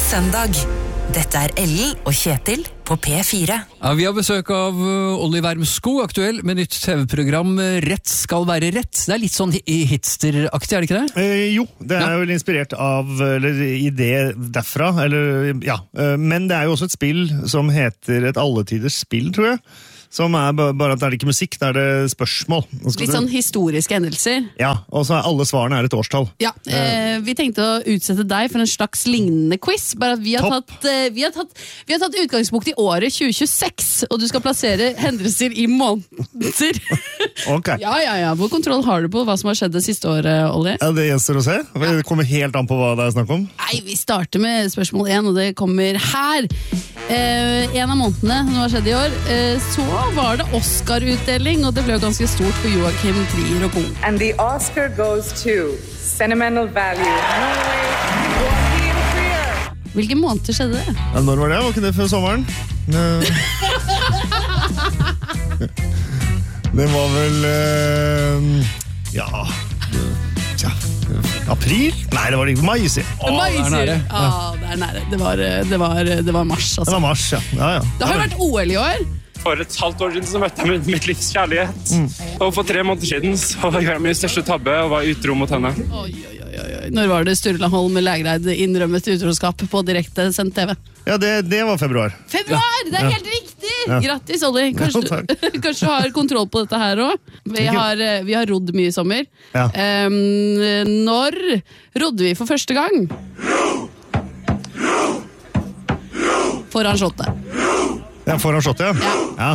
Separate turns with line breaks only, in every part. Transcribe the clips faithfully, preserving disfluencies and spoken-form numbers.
søndag. Dette er Ellen og Kjetil på P fire.
Ja, vi har besøk av uh, Olli Wermsko, aktuell med nytt T V-program Rett skal være rett. Det er litt sånn hitsteraktig, er det ikke det?
Eh, jo, det er
Ja.
vel inspirert av eller, idé derfra. Eller, ja. Eh, men det er jo også et spill som heter et alletiders spill, tror jeg. Som er ba- bare at det er ikke musikk, det er det spørsmål. Nå skal
Litt
du-
sånn historiske hendelser.
Ja, og så er alle svarene er et årstall.
Ja, eh, Vi tenkte å utsette deg for en slags lignende quiz. Bare at vi har,
Topp.
tatt, eh, vi, har tatt, vi har tatt utgangspunkt i året tjue tjueseks, og du skal plassere hendelser i måneder.
Ok.
Ja, ja, ja. Hvor kontroll har du på hva som har skjedd det siste året, Olli?
Ja, det gjenstår å se. Det kommer helt an på hva det er snakk om.
Nei, vi starter med spørsmål én, og det kommer her. Eh, en av månedene som har skjedd i år, eh, så var det Oscar-utdeling, og det ble jo ganske stort for Joachim Trier og co.
And the Oscar goes to Sentimental Value. Norway, Joachim Trier.
Hvilke måneder skjedde det?
Ja, når var det? Var ikke det før sommeren? Eh, Det var vel eh, Ja Tja April? Nei, det var ikke mai, sier jeg.
Mai,
det er
sier
nære.
du. Ja, det er nære. Det var, det var, det var mars,
Det
altså.
var mars, ja. ja, ja.
Det har jo vært O L i år.
For et halvt år siden så møtte jeg mitt livs kjærlighet. Og for tre måneder siden så gjorde jeg min største tabbe og var utro mot henne.
Oi, oi, oi, oi. Når var det Sturla Holm med Lægreid innrømmet utroskap på direkte sendt T V?
Ja, det, det var februar.
Februar! Det er
Ja.
helt riktig!
Ja.
Grattis, Olli. Kanskje,
Ja,
du- kanskje du har kontroll på dette her òg? Vi,
Ikke.
har, eh, vi har rodd mye i sommer.
Ja.
Em, når rodde vi for første gang? Foran shottet.
Ja, foran shottet, ja. Ja.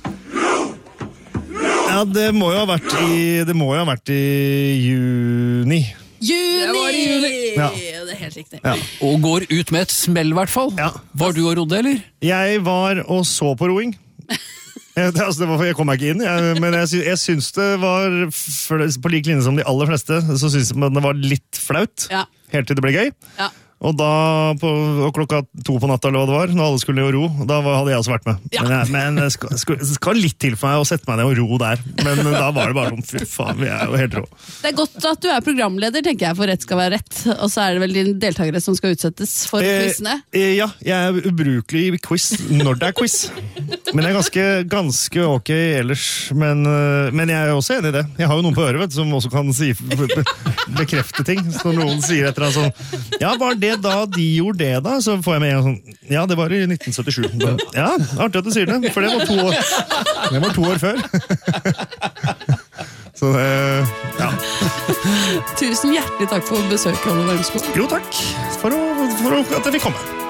Ja, det må jo ha vært i Det må jo ha vært i juni.
Juni!
Ja.
Det er helt riktig.
Ja.
Og går ut med et smell, i hvert fall.
Ja.
Var du og rodde, eller?
Jeg var og så på roing. Jeg, det, altså, det var, jeg kom meg ikke inn, jeg, men jeg, sy- jeg syns det var for, på lik linje som de aller fleste, så syns jeg det var litt flaut.
Ja.
Helt til det ble gøy.
Ja.
Og da, på, og klokka to på natta, eller hva det var, når alle skulle jo ro, da var, hadde jeg også vært med.
Ja.
Men, jeg, men det skal, skal, det skal litt til for meg å sette meg ned og ro der. Men da var det bare sånn, fy faen, vi er jo helt rå.
Det er godt at du er programleder, tenker jeg, for rett skal være rett. Og så er det vel dine deltakere som skal utsettes for
Eh,
quizene.
eh, ja, jeg er ubrukelig i quiz når det er quiz. Men jeg er ganske, ganske ok ellers. Men, eh, men jeg er også enig i det. Jeg har jo noen på øret vet, du, som også kan si, be, be, bekrefte ting. Så når noen sier et eller annet sånn, ja, var det da de gjorde det da? Så får jeg med en gang sånn, ja, det var i nitten syttisju. Ja, artig at du sier det, for det var to år, det var to år før. Så det, ja.
Tusen hjertelig takk for besøket, Olli Wermsko.
Jo, takk for, å, for å, at jeg fikk komme.